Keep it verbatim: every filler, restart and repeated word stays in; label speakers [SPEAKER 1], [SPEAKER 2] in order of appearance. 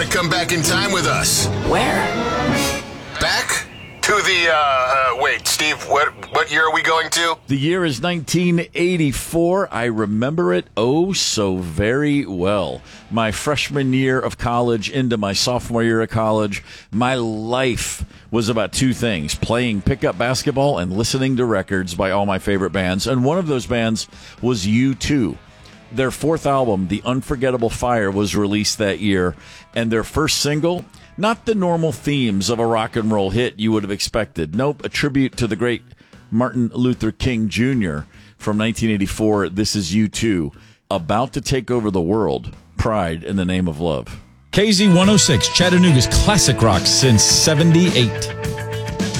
[SPEAKER 1] to come back in time with us?
[SPEAKER 2] Where?
[SPEAKER 1] Back to the, uh, uh, wait, Steve, what what year are we going to?
[SPEAKER 3] The year is nineteen eighty-four. I remember it oh so very well. My freshman year of college into my sophomore year of college, my life was about two things: playing pickup basketball and listening to records by all my favorite bands. And one of those bands was U two. Their fourth album, The Unforgettable Fire, was released that year, and their first single, not the normal themes of a rock and roll hit you would have expected. Nope, a tribute to the great Martin Luther King Junior from nineteen eighty-four. This is U two, about to take over the world. Pride in the Name of Love.
[SPEAKER 4] K Z one oh six, Chattanooga's classic rock since seventy-eight.